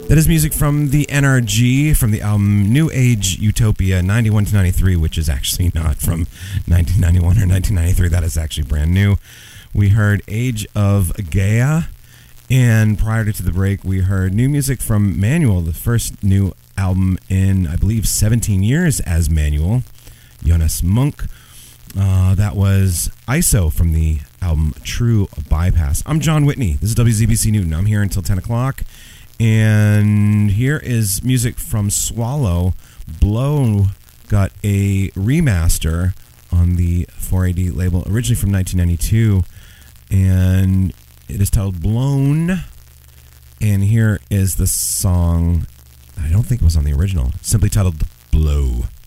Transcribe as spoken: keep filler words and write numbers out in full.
That is music from the N R G from the album New Age Utopia ninety-one to ninety-three, which is actually not from nineteen ninety-one or nineteen ninety-three. That is actually brand new. We heard Age of Gaia, and prior to the break, we heard new music from Manual, the first new album in, I believe, seventeen years as Manual. Jonas Monk. Uh, that was I S O from the album True Bypass. I'm John Whitney. This is W Z B C Newton. I'm here until ten o'clock. And here is music from Swallow. Blow got a remaster on the four A D label, originally from nineteen ninety-two. And it is titled Blown. And here is the song, I don't think it was on the original, simply titled Blow.